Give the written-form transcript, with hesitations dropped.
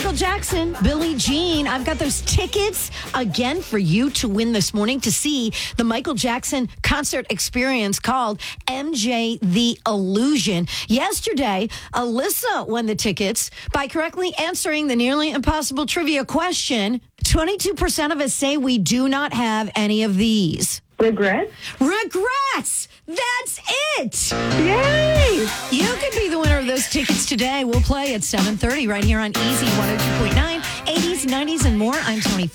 Michael Jackson, Billie Jean. I've got those tickets again for you to win this morning to see the Michael Jackson concert experience called MJ The Illusion. Yesterday, Alyssa won the tickets by correctly answering the nearly impossible trivia question. 22% of us say we do not have any of these. Regrets? Regrets! That's it! Yay! You could be the winner of those tickets today. We'll play at 7:30 right here on Easy 102.9, 80s, 90s, and more. I'm Tony